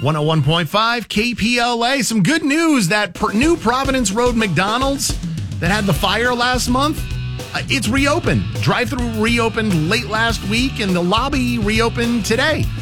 101.5 KPLA. Some good news that New Providence Road McDonald's that had the fire last month, it's reopened. Drive-thru reopened late last week, and the lobby reopened today.